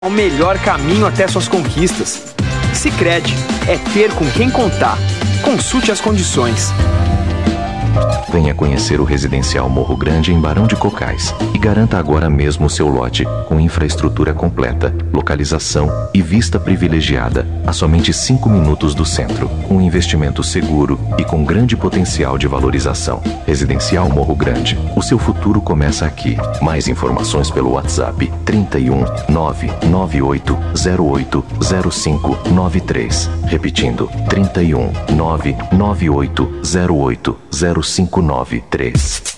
O melhor caminho até suas conquistas. Sicredi é ter com quem contar. Consulte as condições. Venha conhecer o Residencial Morro Grande em Barão de Cocais e garanta agora mesmo o seu lote com infraestrutura completa, localização e vista privilegiada a somente 5 minutos do centro. Um investimento seguro e com grande potencial de valorização. Residencial Morro Grande. O seu futuro começa aqui. Mais informações pelo WhatsApp 31 998 08 0593. Repetindo, 31 998 08 0593.